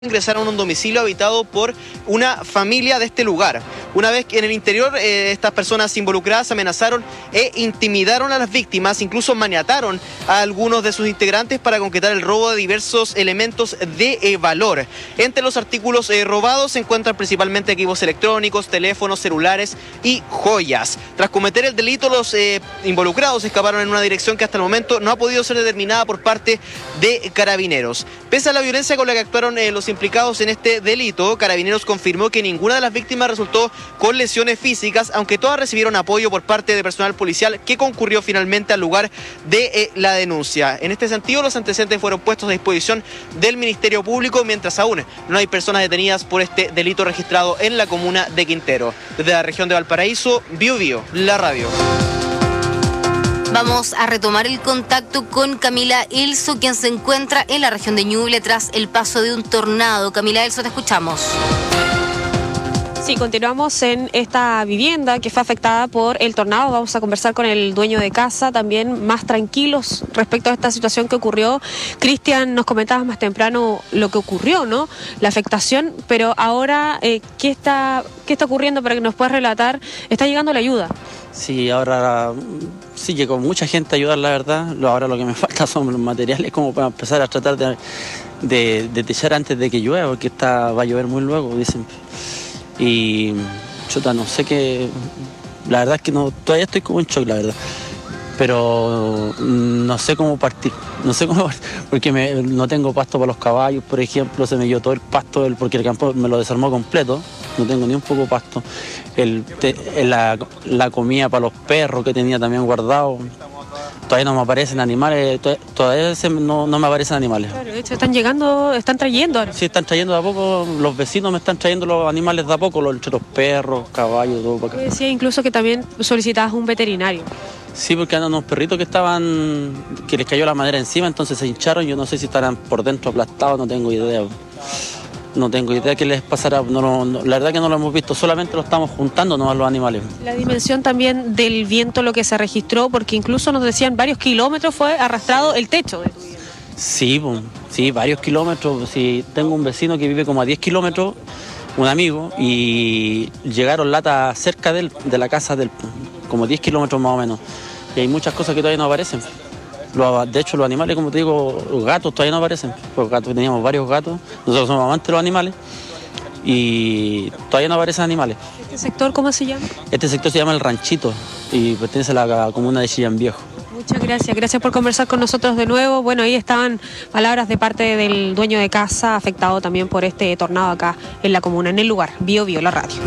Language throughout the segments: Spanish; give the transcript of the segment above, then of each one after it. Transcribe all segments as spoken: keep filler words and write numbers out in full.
ingresaron a un domicilio habitado por una familia de este lugar. Una vez que en el interior eh, estas personas involucradas amenazaron e intimidaron a las víctimas, incluso maniataron a algunos de sus integrantes para concretar el robo de diversos elementos de eh, valor. Entre los artículos eh, robados se encuentran principalmente equipos electrónicos, teléfonos, celulares y joyas. Tras cometer el delito, los eh, involucrados escaparon en una dirección que hasta el momento no ha podido ser determinada por parte de Carabineros. Pese a la violencia con la que actuaron eh, los implicados en este delito, Carabineros confirmó que ninguna de las víctimas resultó con lesiones físicas, aunque todas recibieron apoyo por parte de personal policial que concurrió finalmente al lugar de eh, la denuncia. En este sentido, los antecedentes fueron puestos a disposición del Ministerio Público, mientras aún no hay personas detenidas por este delito registrado en la comuna de Quintero. Desde la región de Valparaíso, Bio Bio, la radio. Vamos a retomar el contacto con Camila Elso, quien se encuentra en la región de Ñuble tras el paso de un tornado. Camila Elso, te escuchamos. Sí, continuamos en esta vivienda que fue afectada por el tornado. Vamos a conversar con el dueño de casa, también más tranquilos respecto a esta situación que ocurrió. Cristian, nos comentabas más temprano lo que ocurrió, ¿no? La afectación, pero ahora, eh, ¿qué está, qué está ocurriendo para que nos puedas relatar? ¿Está llegando la ayuda? Sí, ahora sí llegó mucha gente a ayudar, la verdad. Ahora lo que me falta son los materiales como para empezar a tratar de, de, de techar antes de que llueva, porque está, va a llover muy luego, dicen. Y chuta, no sé qué, la verdad es que no, todavía estoy como en shock, la verdad. Pero no sé cómo partir, no sé cómo partir, porque me, no tengo pasto para los caballos, por ejemplo, se me dio todo el pasto, porque el campo me lo desarmó completo, no tengo ni un poco de pasto. El, te, la, la comida para los perros que tenía también guardado, todavía no me aparecen animales, todavía no, no me aparecen animales. Claro, de hecho están llegando, están trayendo ahora. Sí, están trayendo de a poco, los vecinos me están trayendo los animales de a poco, los, entre los perros, caballos, todo para acá. Decía incluso que también solicitabas un veterinario. Sí, porque andan unos perritos que estaban, que les cayó la madera encima, entonces se hincharon, yo no sé si estarán por dentro aplastados, no tengo idea. No tengo idea qué les pasará, no, no, la verdad que no lo hemos visto, solamente lo estamos juntando nomás los animales. La dimensión también del viento, lo que se registró, porque incluso nos decían varios kilómetros fue arrastrado el techo de tu vivienda. Sí, sí, varios kilómetros, sí, tengo un vecino que vive como a diez kilómetros, un amigo, y llegaron latas cerca de, él, de la casa del como diez kilómetros más o menos, y hay muchas cosas que todavía no aparecen. De hecho, los animales, como te digo, los gatos todavía no aparecen. Los gatos, teníamos varios gatos, nosotros somos amantes de los animales y todavía no aparecen animales. ¿Este sector cómo se llama? Este sector se llama El Ranchito y pertenece a la comuna de Chillán Viejo. Muchas gracias, gracias por conversar con nosotros de nuevo. Bueno, ahí estaban palabras de parte del dueño de casa, afectado también por este tornado acá en la comuna, en el lugar. Bio Bio, la radio.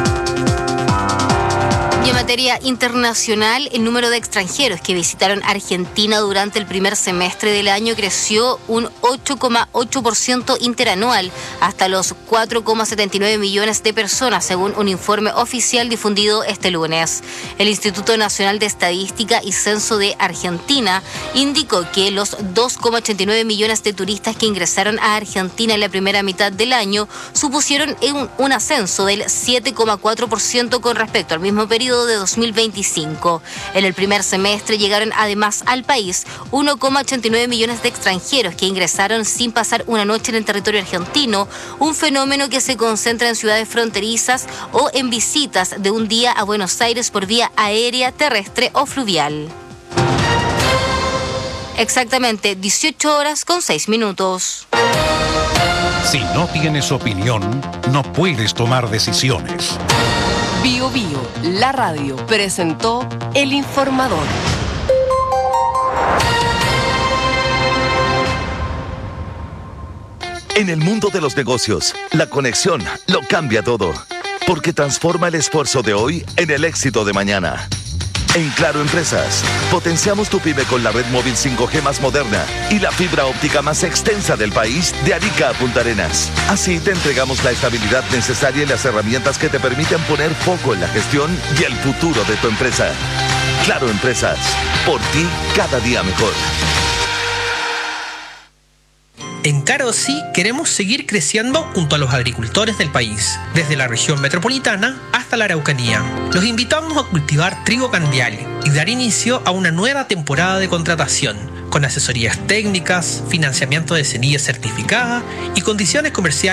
Y en materia internacional, el número de extranjeros que visitaron Argentina durante el primer semestre del año creció un ocho coma ocho por ciento interanual hasta los cuatro coma setenta y nueve millones de personas, según un informe oficial difundido este lunes. El Instituto Nacional de Estadística y Censo de Argentina indicó que los dos coma ochenta y nueve millones de turistas que ingresaron a Argentina en la primera mitad del año supusieron un, un ascenso del siete coma cuatro por ciento con respecto al mismo periodo de dos mil veinticinco. En el primer semestre llegaron además al país uno coma ochenta y nueve millones de extranjeros que ingresaron sin pasar una noche en el territorio argentino, un fenómeno que se concentra en ciudades fronterizas o en visitas de un día a Buenos Aires por vía aérea, terrestre o fluvial. Exactamente dieciocho horas con seis minutos. Si no tienes opinión, no puedes tomar decisiones. Bio Bio, la radio, presentó El Informador. En el mundo de los negocios, la conexión lo cambia todo, porque transforma el esfuerzo de hoy en el éxito de mañana. En Claro Empresas, potenciamos tu pyme con la red móvil cinco G más moderna y la fibra óptica más extensa del país de Arica a Punta Arenas. Así te entregamos la estabilidad necesaria y las herramientas que te permiten poner foco en la gestión y el futuro de tu empresa. Claro Empresas, por ti cada día mejor. En Claro Sí queremos seguir creciendo junto a los agricultores del país, desde la región metropolitana hasta la Araucanía. Los invitamos a cultivar trigo candial y dar inicio a una nueva temporada de contratación, con asesorías técnicas, financiamiento de semillas certificadas y condiciones comerciales